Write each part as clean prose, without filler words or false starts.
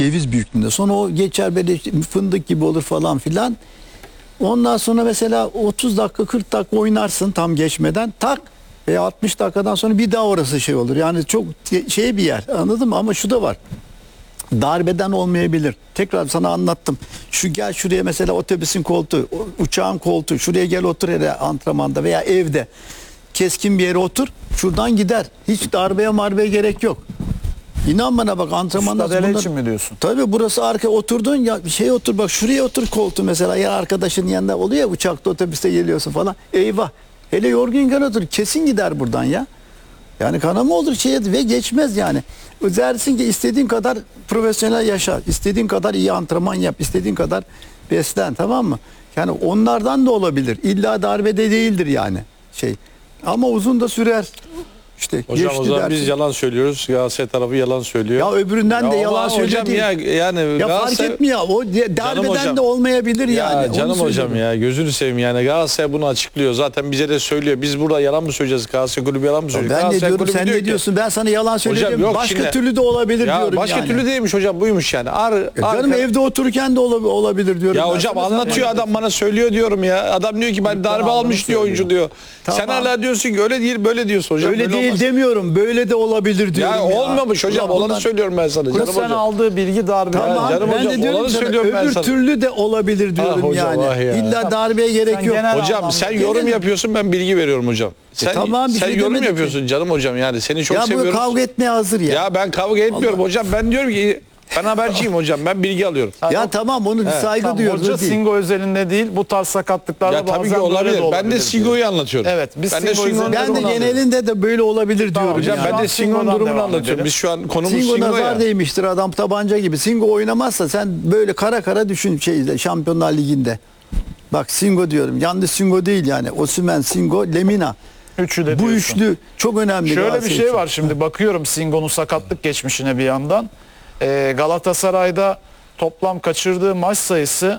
ceviz büyüklüğünde. Sonra o geçer böyle fındık gibi olur falan filan. Ondan sonra mesela 30 dakika 40 dakika oynarsın tam geçmeden tak veya 60 dakikadan sonra bir daha orası şey olur. Yani çok şey bir yer, anladın mı? Ama şu da var. Darbeden olmayabilir. Tekrar sana anlattım. Şu gel şuraya mesela otobüsün koltuğu, uçağın koltuğu, şuraya gel otur hele antrenmanda veya evde. Keskin bir yere otur. Şuradan gider. Hiç darbeye gerek yok. İnan bana bak antrenmanda. Üstadele için mi diyorsun? Tabii burası arka oturdun ya şey otur bak şuraya otur koltuğu mesela ya arkadaşın yanında oluyor ya uçakta otobüste geliyorsun falan. Eyvah. Hele yorgunken otur kesin gider buradan ya. Yani kanama olur şeye ve geçmez yani. Dersin ki istediğin kadar profesyonel yaşa, istediğin kadar iyi antrenman yap, istediğin kadar beslen, tamam mı? Yani onlardan da olabilir. İlla darbede değildir yani şey. Ama uzun da sürer. İşte Hocam o zaman dersin. biz yalan söylüyoruz. Galatasaray tarafı yalan söylüyor. Ya öbüründen de yalan söylüyor değil. Yani Ya fark etmiyor. O darbeden hocam, de olmayabilir yani. Onu Canım hocam söylüyorum. ya gözünü seveyim yani Galatasaray bunu açıklıyor. Zaten bize de söylüyor. Biz burada yalan mı söyleyeceğiz? Galatasaray kulübü yalan mı söylüyor? Ben ne Galatasaray diyorum kulübü sen diyor ne ki- diyorsun? Ben sana yalan söyleyeceğim. yok Başka şimdi- türlü de olabilir Ya diyorum başka yani. türlü değilmiş hocam buymuş yani. Canım evde otururken de olabilir diyorum. Ya ben hocam sana. anlatıyor adam bana söylüyor diyorum ya. Adam diyor ki ben darbe almış diyor oyuncu diyor. Tamam. Sen hala diyorsun ki öyle değil böyle diyorsun hocam. Öyle Böyle değil olmaz. demiyorum. Böyle de olabilir diyorum. Ya olmamış hocam. Ulan Olanı bundan- söylüyorum ben sana. Bu Canım sen hocam. aldığı bilgi darbe. Tamam canım ben hocam, de diyorum olanı sana söylüyorum ben öbür sana. türlü de olabilir diyorum hocam, yani. ah ya. İlla darbeye gerek Sen yok. genel Hocam anlamda- sen yorum yapıyorsun ben bilgi veriyorum hocam. Sen, tamam, bir sen şey yorum demedik yapıyorsun canım hocam yani seni çok Ya bu seviyorum. kavga etmeye hazır ya. Ya ben kavga etmiyorum hocam. Ben diyorum ki ben haberciyim hocam. Ben bilgi alıyorum. Ya tamam onu bir saygı Tamam, duyuyoruz. hoca o değil. Singo özelinde değil bu tarz sakatlıklarda Ya tabii bazen ki böyle de olabilir. Ben de diyor. Singo'yu anlatıyorum. Evet, biz ben de Singo Singo'nun üzerinde Ben de onu genelinde de böyle olabilir Tamam, diyorum. Hocam yani. ben de Singo'nun Singo'dan durumunu devam anlatıyorum. edelim. Biz şu an konumuz Singo Singo nazar ya. değmiştir adam tabanca gibi. Singo oynamazsa sen böyle kara kara düşün şeyde Şampiyonlar Ligi'nde. Bak Singo diyorum. Yalnız Singo değil yani. Osimhen, Singo, Lemina. Üçü de Bu diyorsun. üçlü çok önemli. Şöyle bir Galatasaray şey için. var şimdi bakıyorum Singo'nun sakatlık geçmişine bir yandan. Galatasaray'da toplam kaçırdığı maç sayısı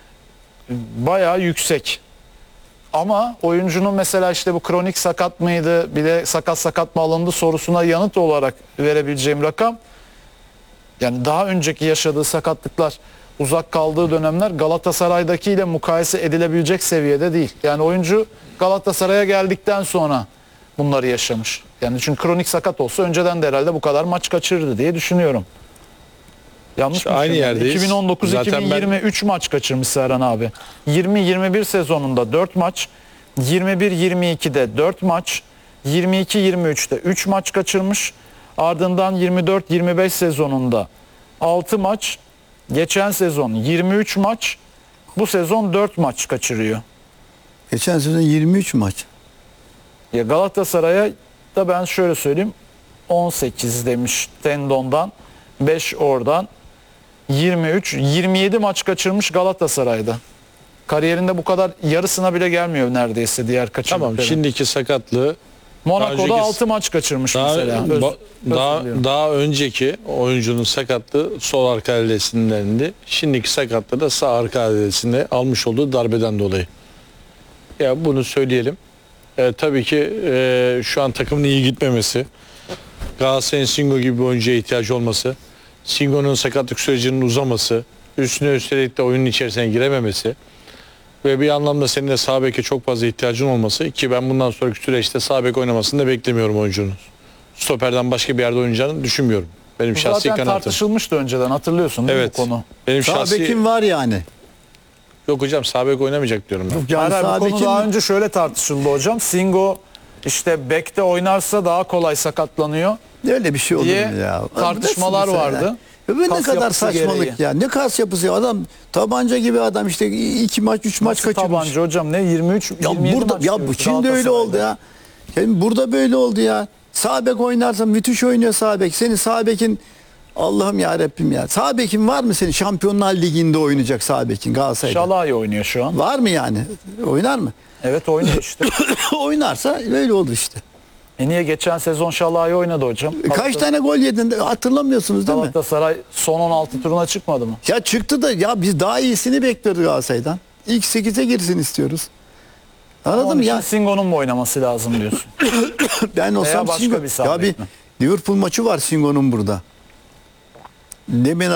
bayağı yüksek. Ama oyuncunun mesela işte bu kronik sakat mıydı bir de sakat mı alındı sorusuna yanıt olarak verebileceğim rakam yani daha önceki yaşadığı sakatlıklar uzak kaldığı dönemler Galatasaray'dakiyle mukayese edilebilecek seviyede değil. Yani oyuncu Galatasaray'a geldikten sonra bunları yaşamış. Yani çünkü kronik sakat olsa önceden de herhalde bu kadar maç kaçırdı diye düşünüyorum. Yanlış İşte mı? aynı yerdeyiz. 2019-2023 maç kaçırmış Serhan abi. 20-21 sezonunda 4 maç, 21-22'de 4 maç, 22-23'te 3 maç kaçırmış. Ardından 24-25 sezonunda 6 maç, geçen sezon 23 maç, bu sezon 4 maç kaçırıyor. Geçen sezon 23 maç. Ya Galatasaray'a da ben şöyle söyleyeyim 18 demiş tendondan, 5 oradan, 23, 27 maç kaçırmış Galatasaray'da. Kariyerinde bu kadar yarısına bile gelmiyor neredeyse diğer kaçırdıkları. Tamam şimdiki sakatlığı Monaco'da önceki- 6 maç kaçırmış mesela. daha önceki oyuncunun sakatlığı sol arka adresindendi. Şimdiki sakatlığı da sağ arka adresinde almış olduğu darbeden dolayı. Ya bunu söyleyelim. Tabii ki şu an takımın iyi gitmemesi, Galatasaray'ın Singo gibi bir oyuncuya ihtiyacı olması, Singo'nun sakatlık sürecinin uzaması, üstüne üstelik de oyunun içerisine girememesi ve bir anlamda senin de sağ beke çok fazla ihtiyacın olması ki ben bundan sonraki süreçte sağ bek oynamasını da beklemiyorum oyuncunun. Stoperden başka bir yerde oynayacağını düşünmüyorum. Benim Bu şahsi zaten kanaatim. tartışılmıştı önceden hatırlıyorsun değil mi Evet. bu konu? Benim Sağ şahsi bekim var yani. yok hocam sağ bek oynamayacak diyorum ben. Yani Hayır, sağ bu konu bekin daha önce şöyle tartışıldı hocam. Singo işte bekte oynarsa daha kolay sakatlanıyor öyle bir şey olur diye mu ya? tartışmalar Nasıl mesela? vardı. Ya bu ne Kas kadar yapısı saçmalık gereği. ya. Ne kas yapısı ya. Adam tabanca gibi adam işte 2 maç 3 maç Nasıl kaçırmış. tabanca hocam ne 23 Ya 27 burada maç ya bu diyoruz şimdi öyle oldu Galatasaray'da. ya. Şimdi burada böyle oldu ya. Sağ bek oynarsa müthiş oynuyor sağ bek. Senin sağ bekin Allah'ım ya Rabbim ya. Sağ bekin var mı senin Şampiyonlar Ligi'nde oynayacak sağ bekin Galatasaray'da? Şalay oynuyor şu an. Var mı yani? Oynar mı? Evet oynuyor işte. Oynarsa böyle olur işte. Niye geçen sezon Şalay oynadı hocam? Kaç tane gol yedin de hatırlamıyorsunuz değil mi? Galatasaray son 16 turuna çıkmadı mı? Ya çıktı da ya biz daha iyisini bekliyorduk Galatasaray'dan. İlk 8'e girsin istiyoruz. Anladın Onun mı için ya? Singo'nun mu oynaması lazım diyorsun? Ben olsam başka Singo. bir sağ Ya bir bek mi? Liverpool maçı var Singo'nun burada. Ne